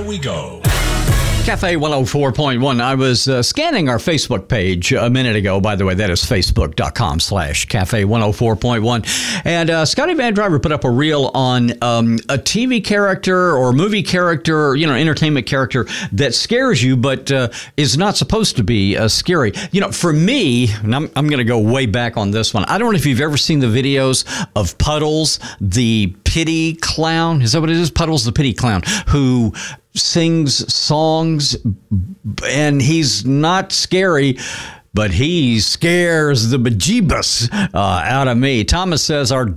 we go. Cafe 104.1. I was scanning our Facebook page a minute ago. By the way, that is facebook.com/Cafe 104.1. And Scotty Van Driver put up a reel on a TV character or movie character, entertainment character that scares you, but is not supposed to be scary. For me, and I'm going to go way back on this one. I don't know if you've ever seen the videos of Puddles, the pity clown. Is that what it is? Puddles, the pity clown, who sings songs, and he's not scary, but he scares the bejeebus out of me. Thomas says our